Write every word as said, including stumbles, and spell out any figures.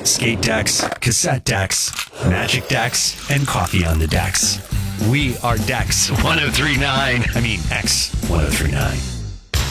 skate decks, cassette decks, magic decks, and coffee on the decks. We are Dex one oh three point nine. I mean, X one oh three point nine.